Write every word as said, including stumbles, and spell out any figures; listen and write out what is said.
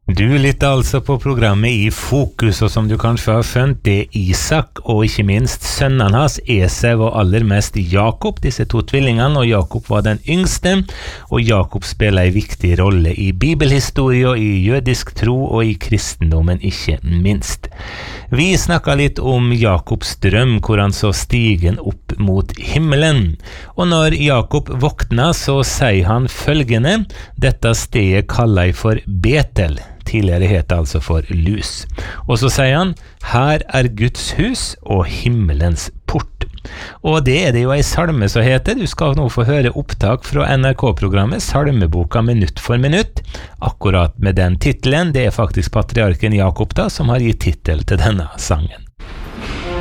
Du lytter altså på programmet I Fokus, og som du kanskje har skjønt, det er Isak, og ikke minst sønnen hans, Esau, og aller mest Jakob, disse to tvillingene, og Jakob var den yngste, og Jakob spiller en viktig rolle I bibelhistorie, i jødisk tro, og I kristendommen ikke minst. Vi snakket litt om Jakobs drøm, hvor han så stigen opp mot himmelen, og når Jakob våkna, så sier han følgende: dette stedet kaller jeg for Betel. Tidligere het det altså for Lus. Og så sier han, her er Guds hus og himmelens port. Og det er det jo en salme som heter. Du skal nå få høre opptak fra N R K-programmet Salmeboka minutt for minutt. Akkurat med den titelen, det er faktisk patriarken Jakob da, som har gitt titel til denne sangen.